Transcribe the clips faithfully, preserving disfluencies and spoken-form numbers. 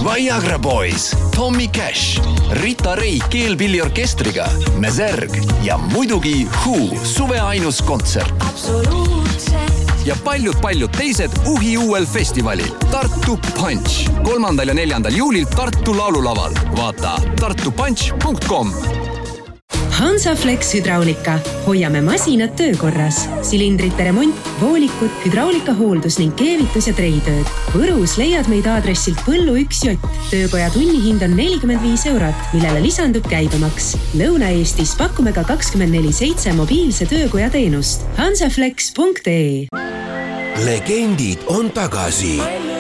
Viagra Boys, Tommy Cash, Rita Ray keelpilliorkestriga, Meserg ja muidugi Who, suve ainus kontsert. Ja paljud-paljud teised uhi uuel festivalil Tartu Punch. kolmandal ja neljandal juulil Tartu laululaval. Vaata tartu punch punkt com. Hansaflex Hydraulika. Hoiame masinad töökorras. Silindrite remont, voolikud, hydraulika hooldus ning keevitus ja treitööd. Võrus leiad meid aadressilt Põllu üks J. Töökoja tunnihind on nelikümmend viis eurot, millele lisandub käibemaks. Lõuna-Eestis pakume ka kakskümmend neli seitse mobiilse töökoja teenust. hansaflex punkt ee. Legendid on tagasi.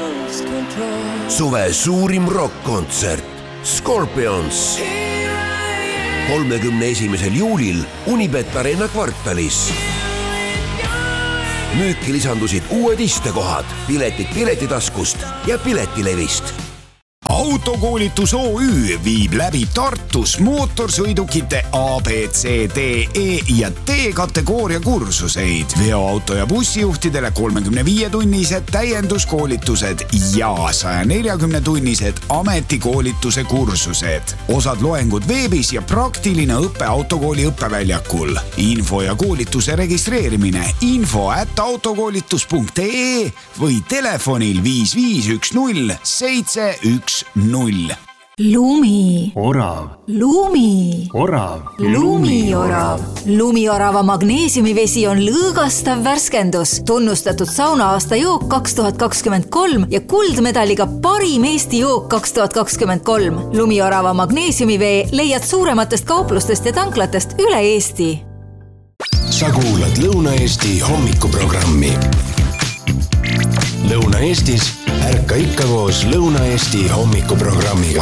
Suve suurim rock-kontsert Scorpions. kolmekümne esimesel juulil Unibet Arena kvartalis. Müüki lisandusid uued istekohad, piletid Piletitaskust ja Piletilevist. Autokoolitus O Ü viib läbi Tartus mootorsõidukite A, B, C, D, E ja D kategooria kursuseid. Veoauto- ja bussijuhtidele kolmekümne viie tunnised täienduskoolitused ja saja neljakümne tunnised ametikoolituse kursused. Osad loengud veebis ja praktiline õppe autokooli õppeväljakul. Info ja koolituse registreerimine info at autokoolitus punkt ee või telefonil viis viis üks null seitse üks null. Lumi. Orav. Lumi. Orav. Lumiorav. Lumiorava magneesiumivesi on lõõgastav värskendus, tunnustatud sauna-aasta jook kaks tuhat kakskümmend kolm ja kuldmedaliga parim Eesti jook kaks tuhat kakskümmend kolm. Lumiorava magneesiumivee leiad suurematest kauplustest ja tanklatest üle Eesti. Sa kuulad Lõuna-Eesti hommikuprogrammi. Lõuna-Eestis ärka ikka koos Lõuna-Eesti hommikuprogrammiga.